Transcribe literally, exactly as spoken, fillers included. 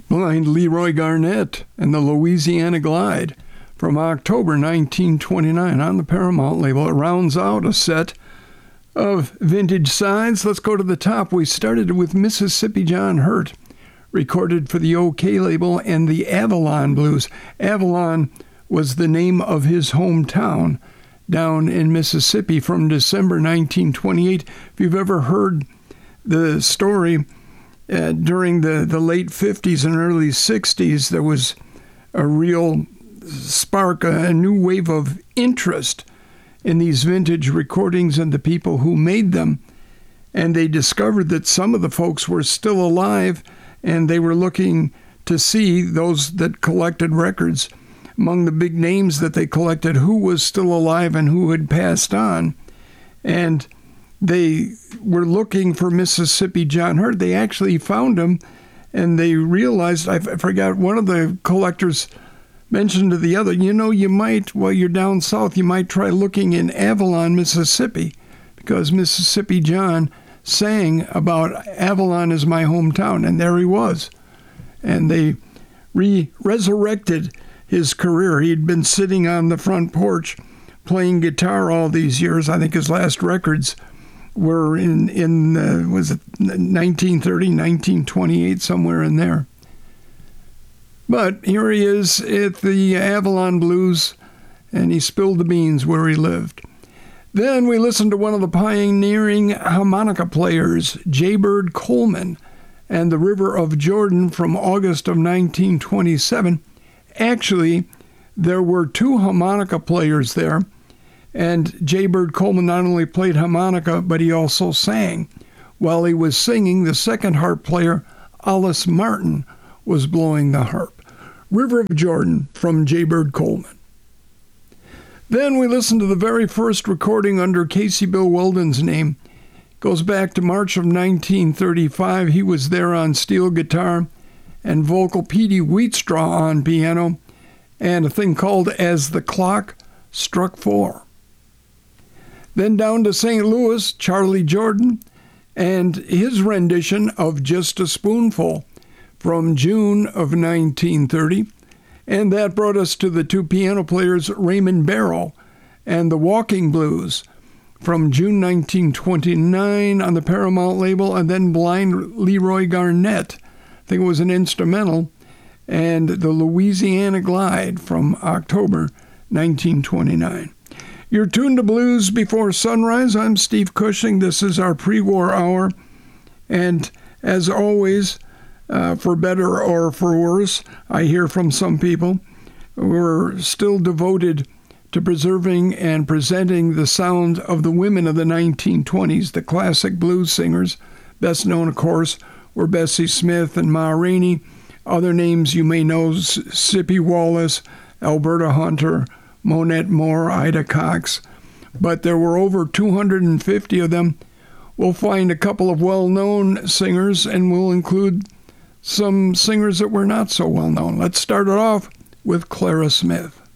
Blind Leroy Garnett and the Louisiana Glide from October nineteen twenty-nine on the Paramount label. It rounds out a set of vintage sides. Let's go to the top. We started with Mississippi John Hurt, recorded for the OK label, and the Avalon Blues. Avalon was the name of his hometown down in Mississippi from December nineteen twenty-eight. If you've ever heard the story, uh, during the, the late fifties and early sixties, there was a real spark, a, a new wave of interest in these vintage recordings and the people who made them. And they discovered that some of the folks were still alive, and they were looking to see those that collected records. Among the big names that they collected, who was still alive and who had passed on. And they were looking for Mississippi John Hurt. They actually found him, and they realized, I forgot, one of the collectors mentioned to the other, you know, you might, while you're down south, you might try looking in Avalon, Mississippi, because Mississippi John sang about Avalon is my hometown, and there he was. And they re-resurrected his career. He'd been sitting on the front porch playing guitar all these years. I think his last records were in, in uh, was it nineteen thirty, nineteen twenty-eight, somewhere in there. But here he is at the Avalon Blues, and he spilled the beans where he lived. Then we listened to one of the pioneering harmonica players, Jaybird Coleman, and the River of Jordan from August of nineteen twenty-seven. Actually, there were two harmonica players there, and Jaybird Coleman not only played harmonica, but he also sang. While he was singing, the second harp player, Alice Martin, was blowing the harp. River of Jordan from Jaybird Coleman. Then we listened to the very first recording under Casey Bill Weldon's name. It goes back to March of nineteen thirty-five. He was there on steel guitar and vocal, Petey Wheatstraw on piano, and a thing called As the Clock Struck Four. Then down to Saint Louis, Charlie Jordan, and his rendition of Just a Spoonful from June of nineteen thirty. And that brought us to the two piano players, Raymond Barrow and the Walking Blues from June nineteen twenty-nine on the Paramount label, and then Blind Leroy Garnett, I think it was an instrumental, and the Louisiana Glide from October nineteen twenty-nine. You're tuned to Blues Before Sunrise. I'm Steve Cushing. This is our pre-war hour. And as always, uh, for better or for worse, I hear from some people, we're still devoted to preserving and presenting the sound of the women of the nineteen twenties, the classic blues singers. Best known, of course, were Bessie Smith and Ma Rainey. Other names you may know, Sippy Wallace, Alberta Hunter, Monette Moore, Ida Cox. But there were over two hundred fifty of them. We'll find a couple of well-known singers, and we'll include some singers that were not so well-known. Let's start it off with Clara Smith.